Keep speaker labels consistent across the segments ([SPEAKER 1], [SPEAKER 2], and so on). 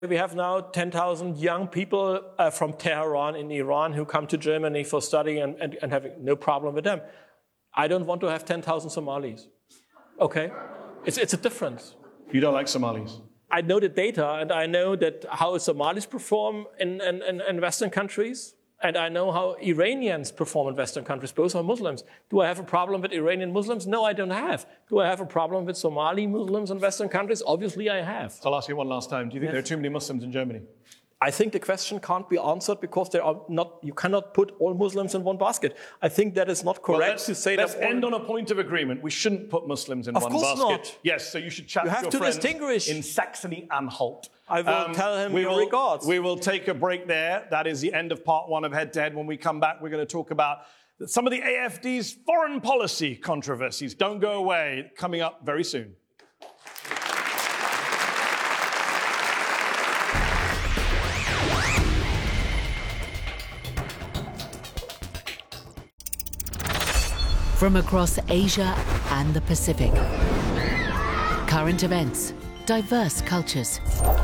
[SPEAKER 1] We have now 10,000 young people from Tehran in Iran who come to Germany for study and having no problem with them. I don't want to have 10,000 Somalis. Okay? It's a difference.
[SPEAKER 2] You don't like Somalis?
[SPEAKER 1] I know the data, and I know that how Somalis perform in Western countries, and I know how Iranians perform in Western countries. Both are Muslims. Do I have a problem with Iranian Muslims? No, I don't have. Do I have a problem with Somali Muslims in Western countries? Obviously, I have.
[SPEAKER 2] So I'll ask you one last time. Do you think there are too many Muslims in Germany?
[SPEAKER 1] I think the question can't be answered because there are not. You cannot put all Muslims in one basket. I think that is not correct to say that.
[SPEAKER 2] Let's end on a point of agreement. We shouldn't put Muslims in one basket.
[SPEAKER 1] Of course not.
[SPEAKER 2] Yes, so you should chat to your friend
[SPEAKER 1] distinguish.
[SPEAKER 2] in Saxony-Anhalt.
[SPEAKER 1] I will tell him your regards.
[SPEAKER 2] We will take a break there. That is the end of part one of Head to Head. When we come back, we're going to talk about some of the AFD's foreign policy controversies. Don't go away. Coming up very soon.
[SPEAKER 3] From across Asia and the Pacific. Current events, diverse cultures,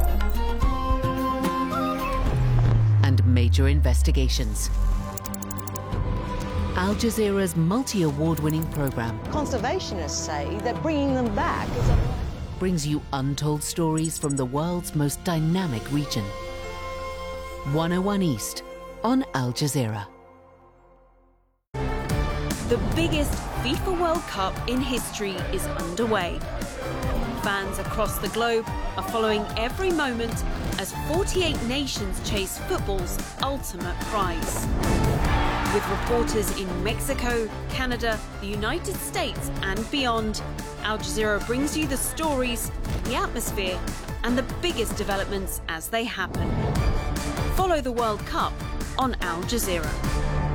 [SPEAKER 3] and major investigations. Al Jazeera's multi-award-winning program
[SPEAKER 4] Conservationists say that bringing them back
[SPEAKER 3] brings you untold stories from the world's most dynamic region. 101 East on Al Jazeera.
[SPEAKER 5] The biggest FIFA World Cup in history is underway. Fans across the globe are following every moment as 48 nations chase football's ultimate prize. With reporters in Mexico, Canada, the United States and beyond, Al Jazeera brings you the stories, the atmosphere and the biggest developments as they happen. Follow the World Cup on Al Jazeera.